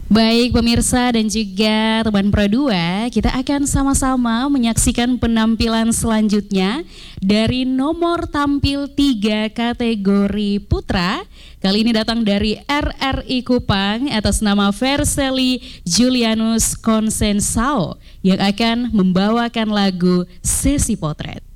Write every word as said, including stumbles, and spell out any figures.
Baik pemirsa dan juga teman Pro dua, kita akan sama-sama menyaksikan penampilan selanjutnya dari nomor tampil tiga kategori putra. Kali ini datang dari R R I Kupang atas nama Verseli Julianus Consensao yang akan membawakan lagu Sesi Potret.